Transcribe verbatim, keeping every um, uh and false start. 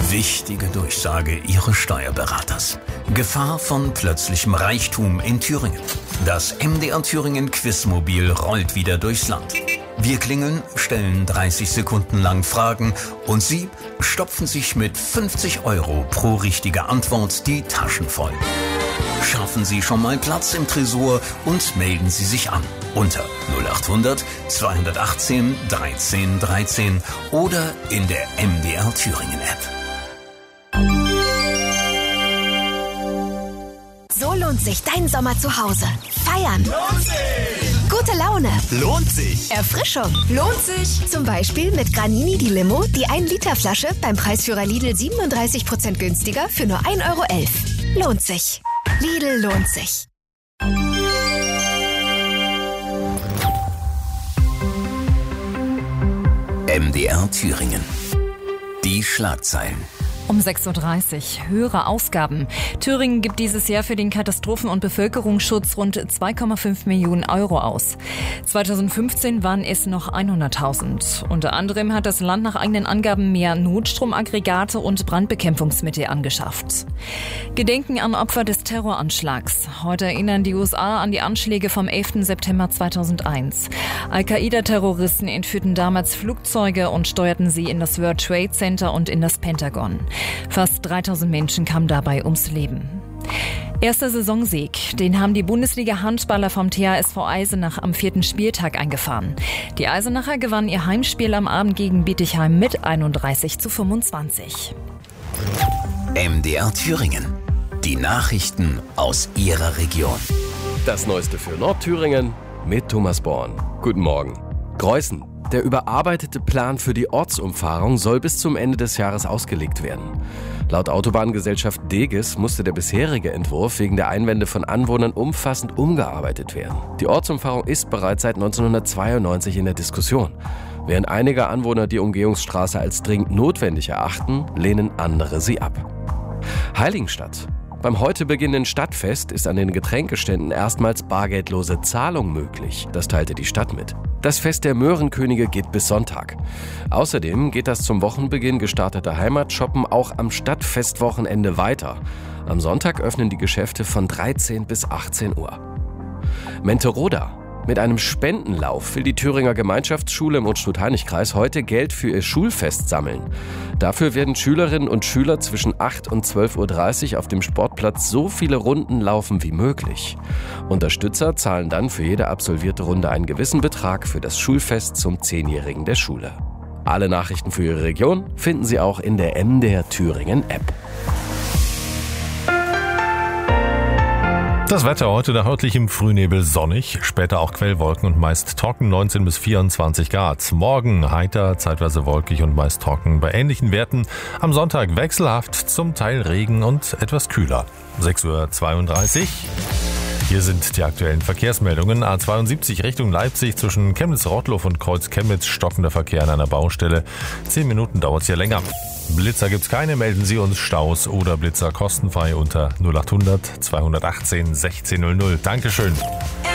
Wichtige Durchsage Ihres Steuerberaters. Gefahr von plötzlichem Reichtum in Thüringen. Das M D R Thüringen Quizmobil rollt wieder durchs Land. Wir klingeln, stellen dreißig Sekunden lang Fragen und Sie stopfen sich mit fünfzig Euro pro richtige Antwort die Taschen voll. Schaffen Sie schon mal Platz im Tresor und melden Sie sich an unter null acht hundert zweihundertachtzehn dreizehn dreizehn oder in der M D R Thüringen App. So lohnt sich dein Sommer zu Hause. Feiern. Lohnt sich. Gute Laune. Lohnt sich. Erfrischung. Lohnt sich. Zum Beispiel mit Granini die Limo, die ein Liter Flasche beim Preisführer Lidl siebenunddreißig Prozent günstiger für nur ein Euro elf. Lohnt sich. Lidl lohnt sich. M D R Thüringen. Die Schlagzeilen. Um sechs Uhr dreißig. Höhere Ausgaben. Thüringen gibt dieses Jahr für den Katastrophen- und Bevölkerungsschutz rund zwei Komma fünf Millionen Euro aus. zweitausendfünfzehn waren es noch hunderttausend. Unter anderem hat das Land nach eigenen Angaben mehr Notstromaggregate und Brandbekämpfungsmittel angeschafft. Gedenken an Opfer des Terroranschlags. Heute erinnern die U S A an die Anschläge vom elften September zweitausendeins. Al-Qaida-Terroristen entführten damals Flugzeuge und steuerten sie in das World Trade Center und in das Pentagon. Fast dreitausend Menschen kamen dabei ums Leben. Erster Saisonsieg, den haben die Bundesliga-Handballer vom T H S V Eisenach am vierten Spieltag eingefahren. Die Eisenacher gewannen ihr Heimspiel am Abend gegen Bietigheim mit einunddreißig zu fünfundzwanzig. M D R Thüringen. Die Nachrichten aus Ihrer Region. Das Neueste für Nordthüringen mit Thomas Born. Guten Morgen. Greußen. Der überarbeitete Plan für die Ortsumfahrung soll bis zum Ende des Jahres ausgelegt werden. Laut Autobahngesellschaft Deges musste der bisherige Entwurf wegen der Einwände von Anwohnern umfassend umgearbeitet werden. Die Ortsumfahrung ist bereits seit neunzehnhundertzweiundneunzig in der Diskussion. Während einige Anwohner die Umgehungsstraße als dringend notwendig erachten, lehnen andere sie ab. Heiligenstadt. Beim heute beginnenden Stadtfest ist an den Getränkeständen erstmals bargeldlose Zahlung möglich. Das teilte die Stadt mit. Das Fest der Möhrenkönige geht bis Sonntag. Außerdem geht das zum Wochenbeginn gestartete Heimatshoppen auch am Stadtfestwochenende weiter. Am Sonntag öffnen die Geschäfte von dreizehn bis achtzehn Uhr. Menteroda. Mit einem Spendenlauf will die Thüringer Gemeinschaftsschule im Unstrut-Hainich-Kreis heute Geld für ihr Schulfest sammeln. Dafür werden Schülerinnen und Schüler zwischen acht und zwölf Uhr dreißig auf dem Sportplatz so viele Runden laufen wie möglich. Unterstützer zahlen dann für jede absolvierte Runde einen gewissen Betrag für das Schulfest zum Zehnjährigen der Schule. Alle Nachrichten für Ihre Region finden Sie auch in der M D R Thüringen App. Das Wetter heute nach örtlichem Frühnebel sonnig, später auch Quellwolken und meist trocken, neunzehn bis vierundzwanzig Grad. Morgen heiter, zeitweise wolkig und meist trocken bei ähnlichen Werten. Am Sonntag wechselhaft, zum Teil Regen und etwas kühler. sechs Uhr zweiunddreißig. Hier sind die aktuellen Verkehrsmeldungen. A zweiundsiebzig Richtung Leipzig zwischen Chemnitz-Rottloff und Kreuz-Chemnitz, stockender Verkehr an einer Baustelle. Zehn Minuten dauert es hier länger. Blitzer gibt's keine, melden Sie uns Staus oder Blitzer kostenfrei unter null acht hundert zweihundertachtzehn sechzehn null null. Dankeschön.